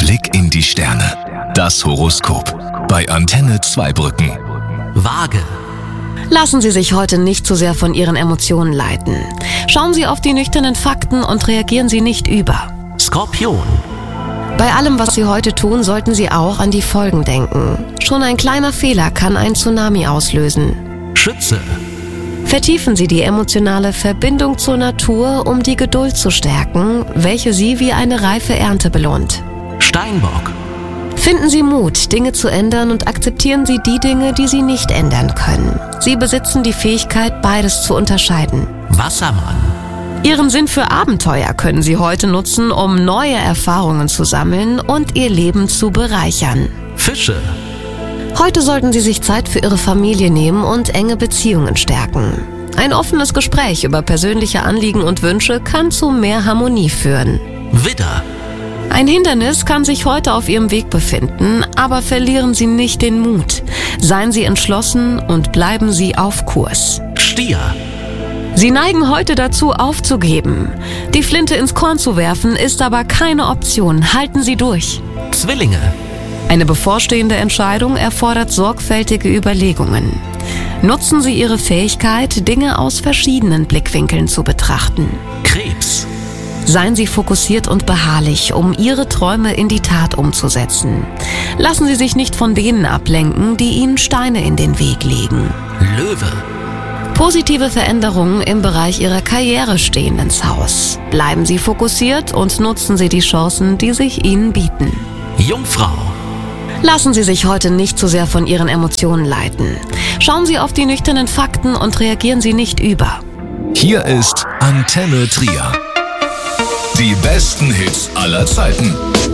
Blick in die Sterne. Das Horoskop. Bei Antenne Zweibrücken. Waage. Lassen Sie sich heute nicht zu sehr von Ihren Emotionen leiten. Schauen Sie auf die nüchternen Fakten und reagieren Sie nicht über. Skorpion. Bei allem, was Sie heute tun, sollten Sie auch an die Folgen denken. Schon ein kleiner Fehler kann ein Tsunami auslösen. Schütze. Vertiefen Sie die emotionale Verbindung zur Natur, um die Geduld zu stärken, welche Sie wie eine reife Ernte belohnt. Steinbock. Finden Sie Mut, Dinge zu ändern und akzeptieren Sie die Dinge, die Sie nicht ändern können. Sie besitzen die Fähigkeit, beides zu unterscheiden. Wassermann. Ihren Sinn für Abenteuer können Sie heute nutzen, um neue Erfahrungen zu sammeln und Ihr Leben zu bereichern. Fische. Heute sollten Sie sich Zeit für Ihre Familie nehmen und enge Beziehungen stärken. Ein offenes Gespräch über persönliche Anliegen und Wünsche kann zu mehr Harmonie führen. Widder. Ein Hindernis kann sich heute auf Ihrem Weg befinden, aber verlieren Sie nicht den Mut. Seien Sie entschlossen und bleiben Sie auf Kurs. Stier. Sie neigen heute dazu, aufzugeben. Die Flinte ins Korn zu werfen, ist aber keine Option. Halten Sie durch. Zwillinge. Eine bevorstehende Entscheidung erfordert sorgfältige Überlegungen. Nutzen Sie Ihre Fähigkeit, Dinge aus verschiedenen Blickwinkeln zu betrachten. Krebs. Seien Sie fokussiert und beharrlich, um Ihre Träume in die Tat umzusetzen. Lassen Sie sich nicht von denen ablenken, die Ihnen Steine in den Weg legen. Löwe. Positive Veränderungen im Bereich Ihrer Karriere stehen ins Haus. Bleiben Sie fokussiert und nutzen Sie die Chancen, die sich Ihnen bieten. Jungfrau. Lassen Sie sich heute nicht zu sehr von Ihren Emotionen leiten. Schauen Sie auf die nüchternen Fakten und reagieren Sie nicht über. Hier ist Antenne Trier. Die besten Hits aller Zeiten.